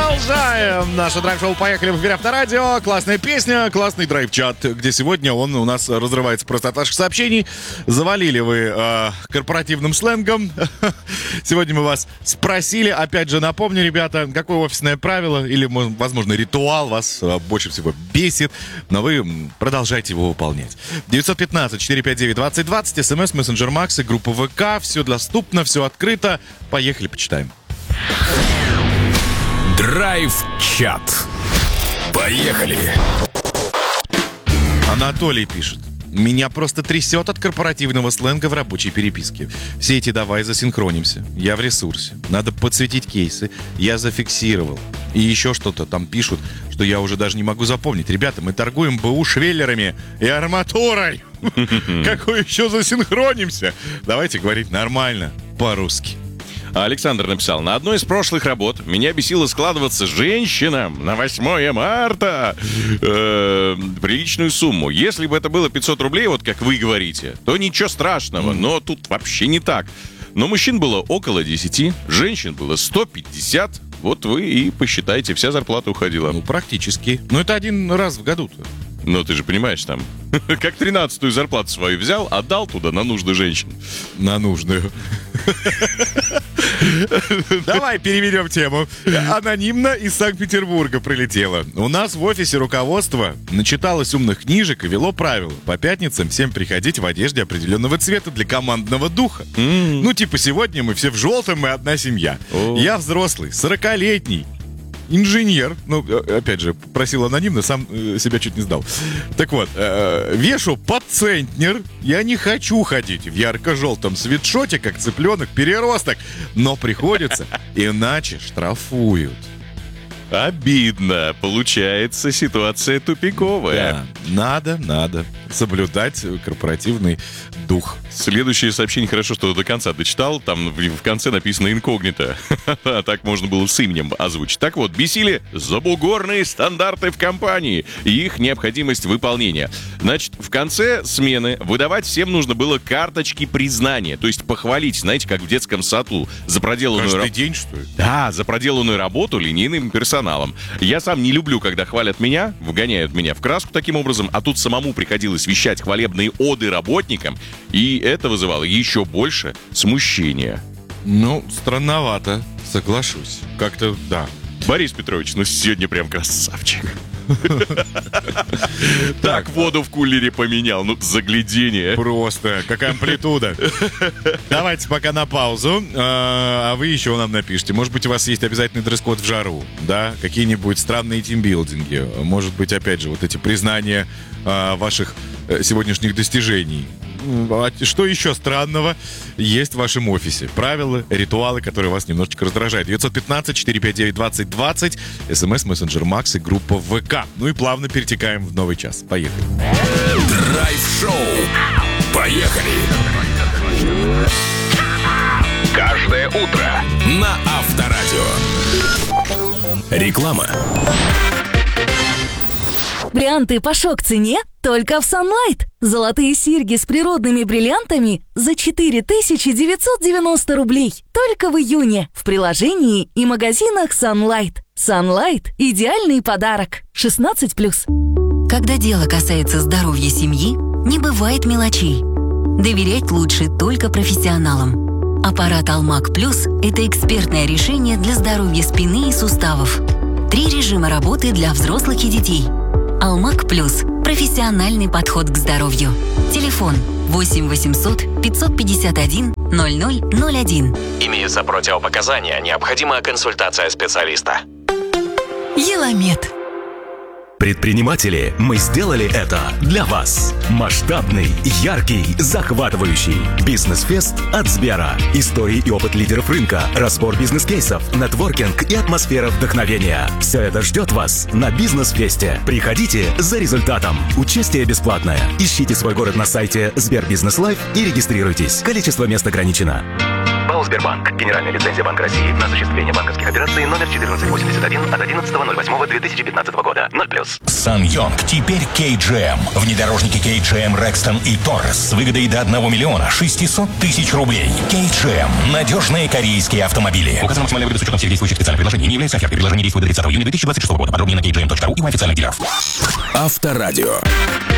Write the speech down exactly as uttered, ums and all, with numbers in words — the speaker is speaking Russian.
Продолжаем наше драйв-шоу «Поехали» в эфире Авторадио. Классная песня, классный драйв-чат, где сегодня он у нас разрывается просто от ваших сообщений. Завалили вы э, корпоративным сленгом. Сегодня мы вас спросили. Опять же, напомню, ребята, какое офисное правило или, возможно, ритуал вас больше всего бесит, но вы продолжайте его выполнять. девять один пять четыре пять девять двадцать двадцать, смс, мессенджер Макс и группа ВК. Все доступно, все открыто. Поехали, почитаем. Драйв-чат. Поехали. Анатолий пишет. Меня просто трясет от корпоративного сленга в рабочей переписке. Все эти «давай засинхронимся», «я в ресурсе», «надо подсветить кейсы», «я зафиксировал». И еще что-то там пишут, что я уже даже не могу запомнить. Ребята, мы торгуем БУ швеллерами и арматурой. Какой еще засинхронимся? Давайте говорить нормально, по-русски. Александр написал: на одной из прошлых работ меня бесило складываться женщинам на восьмое марта э, приличную сумму. Если бы это было пятьсот рублей, вот как вы говорите, то ничего страшного, но тут вообще не так. Но мужчин было около десяти, женщин было сто пятьдесят. Вот вы и посчитайте, вся зарплата уходила. Ну, практически. Но это один раз в году-то. Ну, ты же понимаешь, там, как тринадцатую зарплату свою взял, отдал туда на нужды женщин. На нужную. Давай переведем тему. Анонимно из Санкт-Петербурга прилетело. У нас в офисе руководство начиталось умных книжек и вело правила. По пятницам всем приходить в одежде определенного цвета для командного духа. Mm. Ну, типа, сегодня мы все в желтом, мы одна семья. Oh. Я взрослый, сорокалетний. Инженер, ну, опять же, просил анонимно, сам э, себя чуть не сдал. Так вот, э, вешу под центнер. Я не хочу ходить в ярко-желтом свитшоте, как цыпленок-переросток, но приходится, иначе штрафуют. Обидно. Получается, ситуация тупиковая. Да, надо, надо соблюдать корпоративный дух. Следующее сообщение хорошо, что до конца дочитал. Там в конце написано «инкогнито». Так можно было с именем озвучить. Так вот, бесили забугорные стандарты в компании и их необходимость выполнения. Значит, в конце смены выдавать всем нужно было карточки признания. То есть похвалить, знаете, как в детском саду. За проделанную Каждый раб... день, что ли? Да, за проделанную работу линейным персоналом. Я сам не люблю, когда хвалят меня, вгоняют меня в краску таким образом, а тут самому приходилось вещать хвалебные оды работникам, и это вызывало еще больше смущения. Ну, странновато, соглашусь. Как-то, да. Борис Петрович, ну сегодня прям красавчик. Так, воду в кулере поменял, ну, заглядение. Просто, какая амплитуда. Давайте пока на паузу, а вы еще нам напишите. Может быть, у вас есть обязательный дресс-код в жару, да? Какие-нибудь странные тимбилдинги. Может быть, опять же, вот эти признания ваших сегодняшних достижений. Что еще странного есть в вашем офисе? Правила, ритуалы, которые вас немножечко раздражают. девять один пять четыре пять девять двадцать двадцать, смс, мессенджер Макс и группа ВК. Ну и плавно перетекаем в новый час. Поехали. Драйв-шоу. Поехали. Каждое утро на Авторадио. Реклама. Варианты по шок-цене только в Sunlight. Золотые серьги с природными бриллиантами за четыре тысячи девятьсот девяносто рублей. Только в июне в приложении и магазинах Sunlight. Sunlight – идеальный подарок. шестнадцать плюс. Когда дело касается здоровья семьи, не бывает мелочей. Доверять лучше только профессионалам. Аппарат Алмак Плюс – это экспертное решение для здоровья спины и суставов. Три режима работы для взрослых и детей. Алмак Плюс – профессиональный подход к здоровью. Телефон восемь восемьсот пятьсот пятьдесят один ноль ноль ноль один. Имеются противопоказания, необходима консультация специалиста. Еламед. Предприниматели, мы сделали это для вас. Масштабный, яркий, захватывающий. Бизнес-фест от Сбера. Истории и опыт лидеров рынка, разбор бизнес-кейсов, нетворкинг и атмосфера вдохновения. Все это ждет вас на Бизнес-фесте. Приходите за результатом. Участие бесплатное. Ищите свой город на сайте Сбербизнес Лайф и регистрируйтесь. Количество мест ограничено. ПАО «Сбербанк». Генеральная лицензия Банка России на осуществление банковских операций Регистрации номер четырнадцать восемьдесят один от одиннадцатого ноль восьмого две тысячи пятнадцатого года. ноль плюс. SsangYong теперь кей джи эм. Внедорожники кей джи эм Rexton и Taurus с выгодой до одного миллиона шестисот тысяч рублей. кей джи эм. Надежные корейские автомобили. Указана максимальная выгода с учетом всех действующих специальных предложений. Не является офертой. Предложение действует до тридцатого июня две тысячи двадцать шестого года. Подробнее на кей джи эм точка ру и в официальных дилеров. Авторадио.